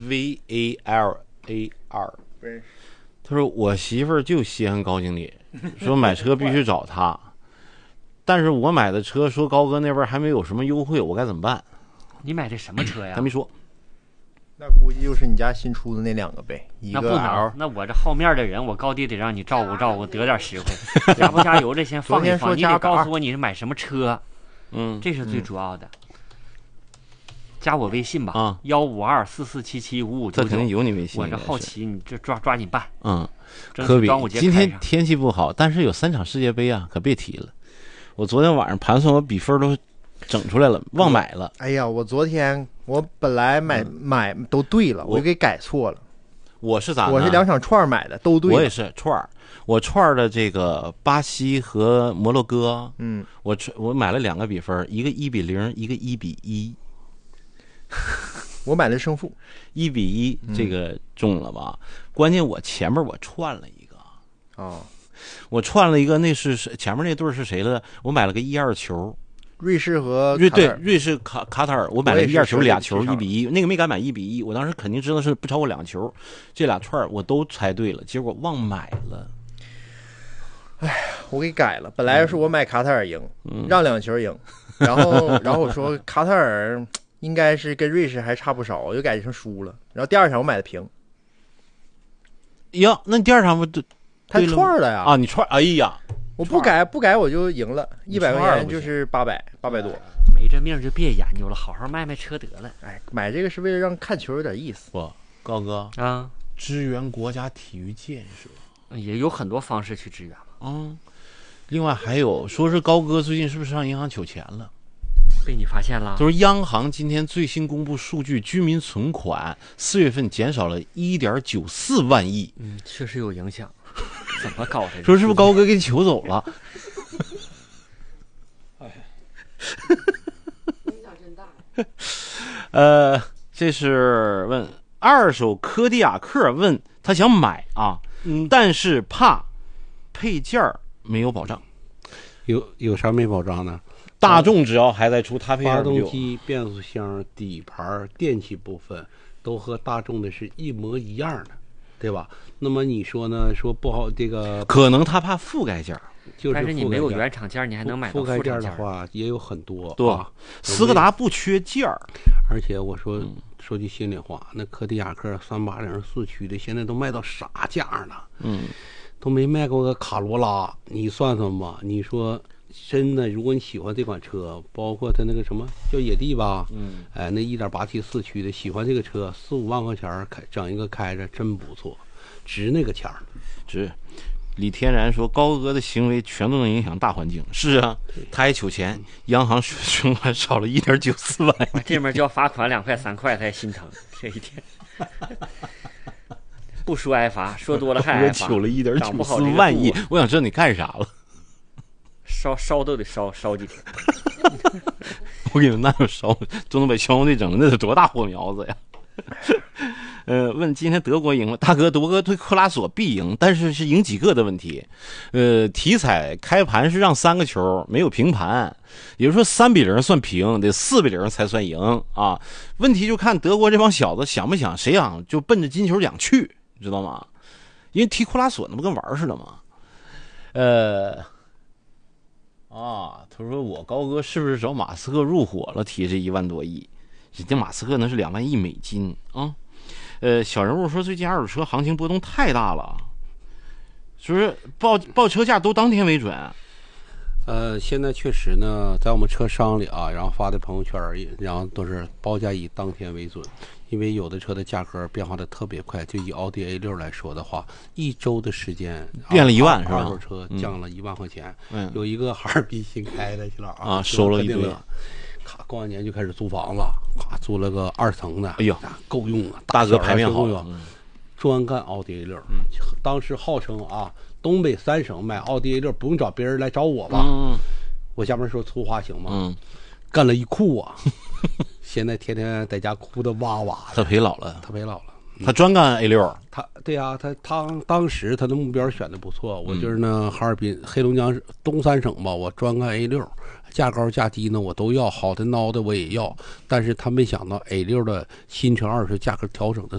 VALAR。他说我媳妇儿就稀罕高经理，说买车必须找他，但是我买的车说高哥那边还没有什么优惠，我该怎么办？ 你买的什么车呀？ 他没说。 那估计就是你家新出的那两个呗，一个 L。 那不能，那我这好面的人，我高低得让你照顾照顾，得点实惠。加不加油这先放一放，你得告诉我你是买什么车，这是最主要的。加我微信吧，啊，15244775599， 这肯定有你微信。 我这好奇，你这抓紧办。 科比，今天天气不好，但是有3场世界杯啊，可别提了。我昨天晚上盘算，我比分都整出来了，忘买了。 哎呀，我昨天我本来买都对了，我就给改错了。 我是咋呢？ 我是2场串买的，都对了。 我也是串，我串的这个巴西和摩洛哥，我买了2个比分，一个1-0，一个1-1。 我买的胜负 1-1，这个中了吧？关键我前面我串了一个我串了一个，那是前面那对是谁了？我买了个1-2球， 瑞士和瑞士卡塔尔，我买了1-2球俩球1-1，那个没敢买1-1，我当时肯定知道是不超过2球，这俩串我都猜对了，结果忘买了。 哎，我给改了，本来是我买卡塔尔赢，让2球赢，然后我说卡塔尔应该是跟瑞士还差不少，我就改成输了。然后第2场我买的平。 呀，那你第2场不他串了呀？ 啊，你串，哎呀， 我不改我就赢了，100块钱就是800多。 没这命就别研究了，好好卖车得了。 哎，买这个是为了让看球有点意思。 不，高哥啊， 支援国家体育建设也有很多方式去支援嘛。另外还有说是高哥最近是不是上银行取钱了？ 被你发现了？ 就是央行今天最新公布数据，居民存款4月份减少了1.94万亿。 确实有影响。怎么搞的？ 说是不是高哥给你求走了？ 影响真大。 这是问2手柯迪亚克，问他想买啊，但是怕配件没有保障。 有啥没保障呢？ 大众只要还在出，它配件发动机、变速箱、底盘、电气部分都和大众的是一模一样的，对吧？那么你说呢？说不好，这个可能他怕覆盖件， 但是你没有原厂件，你还能买到覆盖件的话也有很多， 对吧？斯柯达不缺件， 而且我说句心里话，那柯迪亚克380 4驱的现在都卖到啥价了？都没卖过个卡罗拉，你算算吧。你说真的，如果你喜欢这款车，包括它那个什么叫野地吧，那 1.8T 4驱的，喜欢这个车，4-5万块钱整一个开着真不错，值那个钱值。李天然说高哥的行为全都能影响大环境。是啊，他还求钱，央行存款少了1.94万亿， 这边交罚款2块3块他也心疼。这一天不说挨罚，说多了还挨罚。 求了1.94万亿，我想知道你干啥了？ 烧都得烧几天。 我给你们那就烧，都能把消防队整的，那是多大火苗子呀！问今天德国赢了，大哥，德国对克拉索必赢，但是是赢几个的问题。体彩开盘是让3个球，没有平盘，也就是说3-0算平，得4-0才算赢啊。问题就看德国这帮小子想不想，谁想就奔着金球奖去，知道吗？因为踢库拉索那不跟玩似的吗？他说我高哥是不是找马斯克入伙了？提这1万多亿，人家马斯克那是2万亿美金啊。小人物说最近二手车行情波动太大了，说是报车价都当天为准。 现在确实呢，在我们车商里啊，然后发的朋友圈，然后都是报价以当天为准，因为有的车的价格变化的特别快。就以奥迪 A6 来说的话，1周的时间变了1万，是吧？ 二手车降了1万块钱。有一个哈尔滨新开的去了啊， 收了一堆。 过完年就开始租房子，租了个2层的， 哎呦， 够用啊！ 大哥排名好， 专干奥迪 A6。当时号称啊，东北3省买奥迪 A6不用找别人，来找我吧。我下面说粗话行吗？干了一哭啊！现在天天在家哭的哇哇的。 他赔老了， 他专干 A6。 对呀，他当时他的目标选的不错。我就是呢，哈尔滨、黑龙江东三省吧，我专干 A6，价高价低呢我都要，好的孬的我也要。但是他没想到 A6的新车20价格调整的